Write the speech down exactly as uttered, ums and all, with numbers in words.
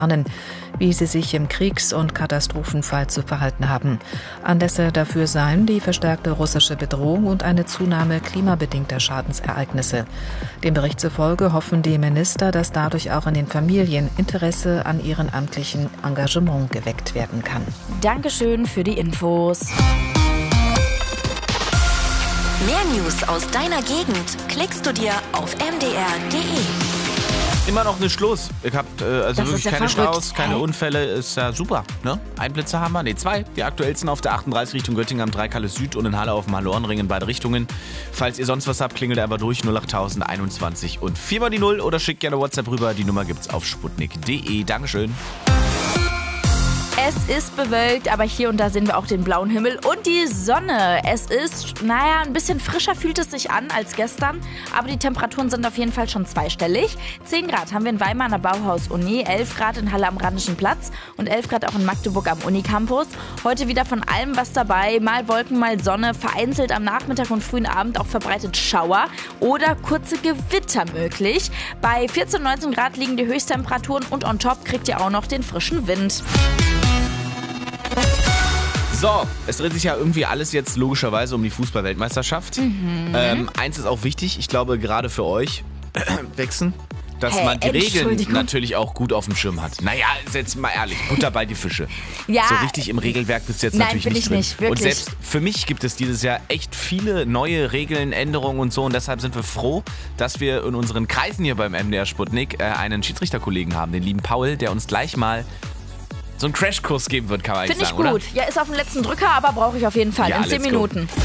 wie sie sich im Kriegs- und Katastrophenfall zu verhalten haben. Anlässe dafür seien die verstärkte russische Bedrohung und eine Zunahme klimabedingter Schadensereignisse. Dem Bericht zufolge hoffen die Minister, dass dadurch auch in den Familien Interesse an ihrem amtlichen Engagement geweckt werden kann. Dankeschön für die Infos. Mehr News aus deiner Gegend klickst du dir auf m d r punkt d e. Immer noch nicht los. Ich hab äh, also Das wirklich ist ja keine verrückt. Staus, keine Hä? Unfälle. Ist ja super. Ne? Einblitzer haben wir. Ne, zwei. Die aktuellsten auf der achtunddreißig Richtung Göttingen am drei Kalle Süd und in Halle auf dem Hallo-Ring in beide Richtungen. Falls ihr sonst was habt, klingelt einfach durch null acht null null einundzwanzig und viermal die null oder schickt gerne WhatsApp rüber. Die Nummer gibt's auf sputnik punkt d e. Dankeschön. Es ist bewölkt, aber hier und da sehen wir auch den blauen Himmel und die Sonne. Es ist, naja, ein bisschen frischer fühlt es sich an als gestern, aber die Temperaturen sind auf jeden Fall schon zweistellig. zehn Grad haben wir in Weimar an der Bauhaus-Uni, elf Grad in Halle am Rheinischen Platz und elf Grad auch in Magdeburg am Unicampus. Heute wieder von allem was dabei, mal Wolken, mal Sonne, vereinzelt am Nachmittag und frühen Abend auch verbreitet Schauer oder kurze Gewitter möglich. Bei vierzehn, neunzehn Grad liegen die Höchsttemperaturen und on top kriegt ihr auch noch den frischen Wind. So, es dreht sich ja irgendwie alles jetzt logischerweise um die Fußball-Weltmeisterschaft. Mhm. Ähm, eins ist auch wichtig, ich glaube gerade für euch, Wechseln, dass Hey, man die Regeln Entschuldigung. natürlich auch gut auf dem Schirm hat. Naja, ist jetzt mal ehrlich, Butter bei die Fische. Ja. So richtig im Regelwerk bist du jetzt Nein, natürlich bin nicht ich drin. nicht, wirklich. Und selbst für mich gibt es dieses Jahr echt viele neue Regeln, Änderungen und so. Und deshalb sind wir froh, dass wir in unseren Kreisen hier beim M D R Sputnik äh, einen Schiedsrichterkollegen haben, den lieben Paul, der uns gleich mal so einen Crashkurs geben wird, kann man eigentlich Finde ich sagen, gut. oder? Ja, ist auf dem letzten Drücker, aber brauche ich auf jeden Fall Ja, in zehn let's go. Minuten.